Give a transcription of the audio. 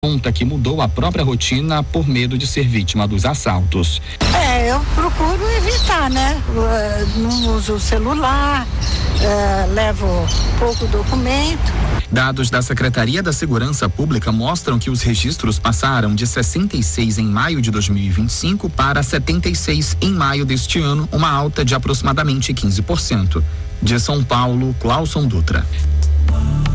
conta que mudou a própria rotina por medo de ser vítima dos assaltos. Eu procuro evitar, né? Não uso o celular, levo pouco documento. Dados da Secretaria da Segurança Pública mostram que os registros passaram de 66 em maio de 2025 para 76 em maio deste ano, uma alta de aproximadamente 15%. De São Paulo, Clauson Dutra.